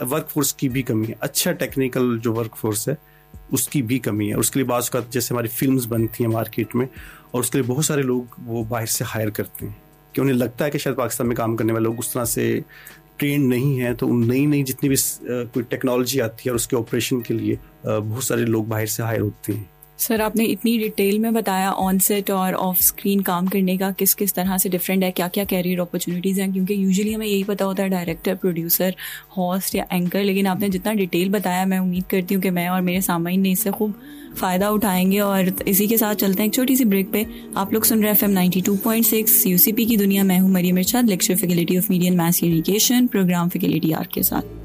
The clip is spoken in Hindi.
वर्क फोर्स की भी कमी है, अच्छा टेक्निकल जो वर्क फोर्स है उसकी भी कमी है। उसके लिए बाज़ का जैसे हमारी फिल्म्स बनती हैं मार्केट में, और उसके लिए बहुत सारे लोग वो बाहर से हायर करते हैं कि उन्हें लगता है कि शायद पाकिस्तान में काम करने वाले लोग उस तरह से ट्रेंड नहीं है, तो नई नई जितनी भी कोई टेक्नोलॉजी आती है और उसके ऑपरेशन के लिए बहुत सारे लोग बाहर से हायर होते हैं। सर, आपने इतनी डिटेल में बताया ऑन सेट और ऑफ स्क्रीन काम करने का किस किस तरह से डिफरेंट है, क्या क्या कैरियर अपॉर्चुनिटीज़ हैं, क्योंकि यूजुअली हमें यही पता होता है डायरेक्टर, प्रोड्यूसर, होस्ट या एंकर, लेकिन आपने जितना डिटेल बताया मैं उम्मीद करती हूँ कि मैं और मेरे सामाईन ने इससे खूब फ़ायदा उठाएंगे। और इसी के साथ चलते हैं एक छोटी सी ब्रेक पे। आप लोग सुन रहे हैं FM 92.6 UCP की दुनिया। मैं हूँ मरियम इरशाद, lecture faculty of media and mass communication, programme faculty are के साथ।